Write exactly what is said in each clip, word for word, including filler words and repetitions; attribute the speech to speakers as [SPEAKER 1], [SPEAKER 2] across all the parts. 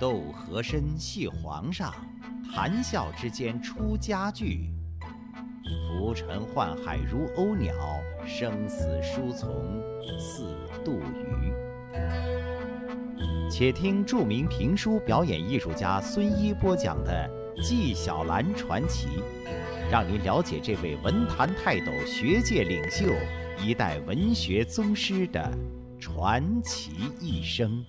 [SPEAKER 1] 斗和珅戏皇上，谈笑之间出佳句。浮沉宦海如鸥鸟，生死书从似杜鱼。且听著名评书表演艺术家孙一播讲的《纪晓岚传奇》，让您了解这位文坛泰斗、学界领袖、一代文学宗师的传奇一生。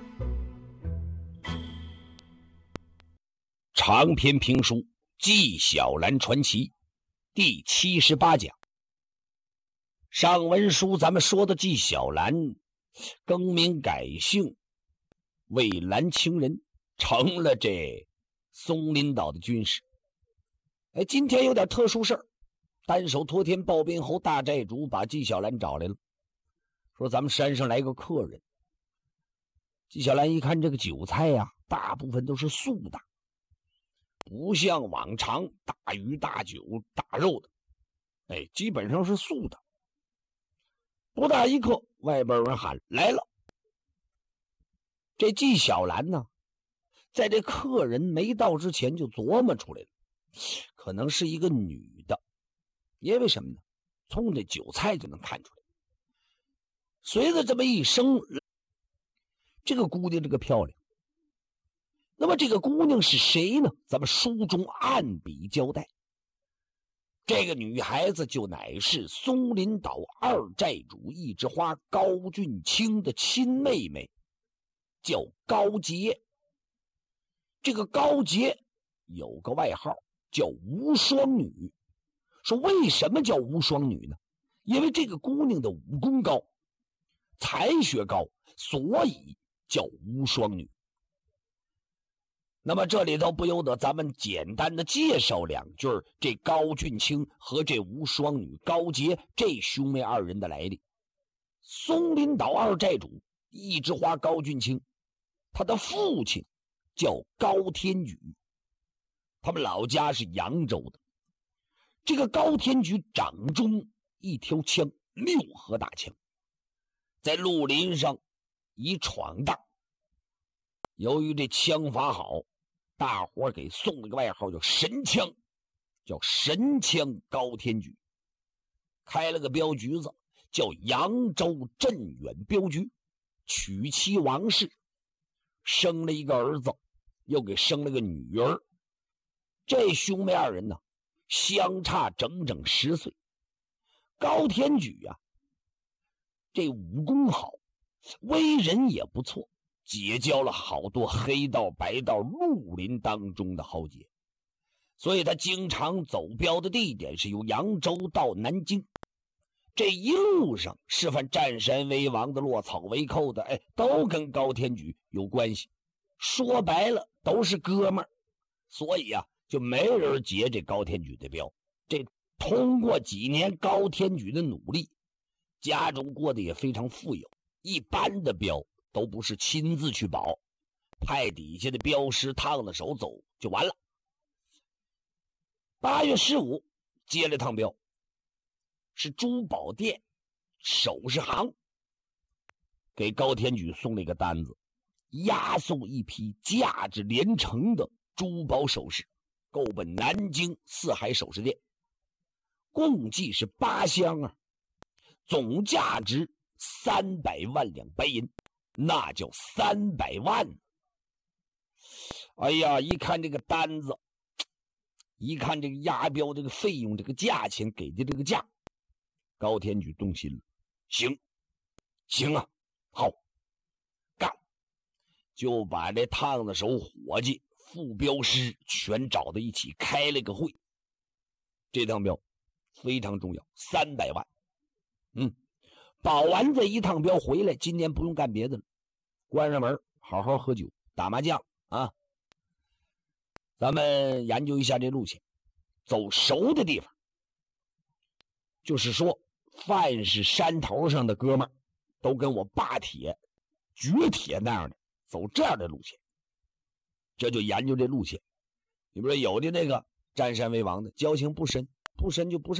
[SPEAKER 2] 长篇评书《纪晓岚传奇》第七十八讲。上文书咱们说的纪晓岚更名改姓为蓝清人，成了这松林岛的军师。哎，今天有点特殊事儿，单手托天抱鞭侯大寨主把纪晓岚找来了，说咱们山上来个客人。纪晓岚一看这个酒菜呀、啊，大部分都是素的，不像往常大鱼大酒大肉的，哎，基本上是素的。不大一刻，外边有人喊来了。这纪晓岚呢，在这客人没到之前就琢磨出来了，可能是一个女的，因为什么呢？从这酒菜就能看出来。随着这么一声，这个姑娘这个漂亮。那么这个姑娘是谁呢？咱们书中按笔交代，这个女孩子就乃是松林岛二寨主一枝花高俊卿的亲妹妹，叫高洁。这个高洁有个外号叫无双女。说为什么叫无双女呢？因为这个姑娘的武功高，才学高，所以叫无双女。那么这里头不由得咱们简单的介绍两句这高俊卿和这无双女高洁这兄妹二人的来历。松林岛二寨主一枝花高俊卿，他的父亲叫高天举，他们老家是扬州的。这个高天举掌中一条枪，六合大枪，在绿林上一闯荡，由于这枪法好，大伙给送了个外号叫神枪，叫神枪高天举。开了个镖局子叫扬州镇远镖局，娶妻王氏，生了一个儿子，又给生了个女儿。这兄妹二人呢，相差整整十岁。高天举啊，这武功好，为人也不错，结交了好多黑道白道绿林当中的豪杰，所以他经常走镖的地点是由扬州到南京。这一路上示范占山为王的落草为寇的，哎，都跟高天举有关系。说白了都是哥们儿，所以啊，就没人劫这高天举的镖。这通过几年高天举的努力，家中过得也非常富有，一般的镖都不是亲自去保，派底下的镖师烫了手走就完了。八月十五接了趟镖，是珠宝店首饰行给高天举送了一个单子，押送一批价值连城的珠宝首饰，购奔南京四海首饰店，共计是八箱啊，总价值三百万两白银，那叫三百万。哎呀，一看这个单子，一看这个押镖这个费用，这个价钱给的这个价，高天举动心了。行行啊，好干，就把这烫子手伙计副镖师全找到一起开了个会。这趟镖非常重要，三百万。嗯，保完这一趟镖回来，今年不用干别的了，关上门好好喝酒打麻将啊。咱们研究一下这路线，走熟的地方，就是说凡是山头上的哥们儿都跟我霸铁绝铁那样的，走这样的路线。这就研究这路线。你比如说有的那个占山为王的交情不深，不深就不深。